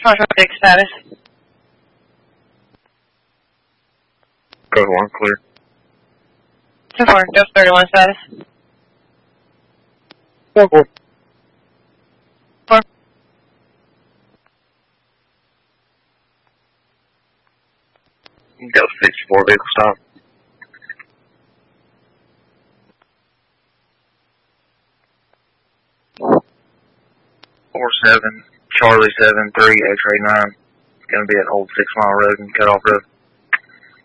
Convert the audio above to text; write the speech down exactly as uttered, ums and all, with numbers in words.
six status. Code one, clear. two four, Ghost thirty-one status. four four. four. Ghost sixty-four, vehicle stop. four seven, Charlie seven three, X-ray nine. It's going to be at Old Six Mile Road and Cut Off Road.